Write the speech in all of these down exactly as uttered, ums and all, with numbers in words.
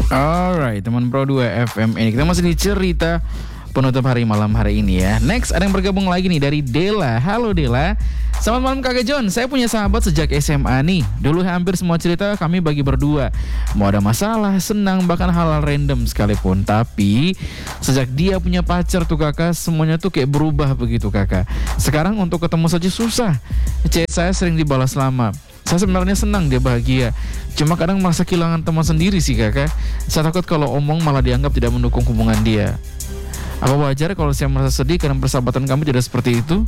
Alright, teman Pro dua F M ini kita masih di cerita penutup hari malam hari ini ya. Next ada yang bergabung lagi nih dari Dela. Halo Dela. Selamat malam Kakak John. Saya punya sahabat sejak S M A nih. Dulu hampir semua cerita kami bagi berdua. Mau ada masalah, senang, bahkan hal-hal random sekalipun. Tapi sejak dia punya pacar tuh kakak, semuanya tuh kayak berubah begitu kakak. Sekarang untuk ketemu saja susah. Chat saya sering dibalas lama. Saya sebenarnya senang dia bahagia. Cuma kadang merasa kehilangan teman sendiri sih kakak. Saya takut kalau omong malah dianggap tidak mendukung hubungan dia. Apa wajar kalau saya merasa sedih karena persahabatan kami tidak seperti itu?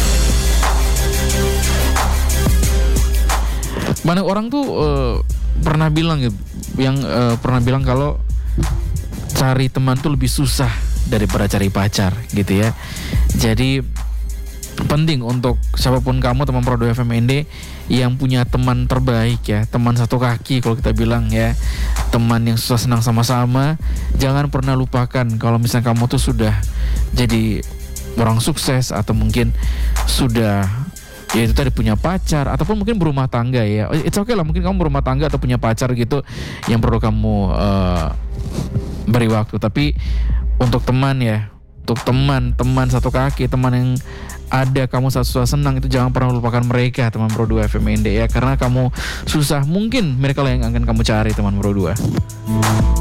Banyak orang tuh uh, pernah bilang gitu, yang uh, pernah bilang kalau cari teman tuh lebih susah daripada cari pacar gitu ya. Jadi penting untuk siapapun kamu teman Pro dua F M N D yang punya teman terbaik ya, teman satu kaki kalau kita bilang ya, teman yang susah senang sama-sama. Jangan pernah lupakan kalau misalnya kamu tuh sudah jadi orang sukses atau mungkin sudah ya itu tadi punya pacar ataupun mungkin berumah tangga ya. It's okay lah, mungkin kamu berumah tangga atau punya pacar gitu yang perlu kamu uh, beri waktu. Tapi untuk teman ya, untuk teman, teman satu kaki, teman yang ada kamu saat susah senang, itu jangan pernah lupakan mereka teman Pro dua F M N D ya. Karena kamu susah, mungkin mereka lah yang akan kamu cari teman Pro dua.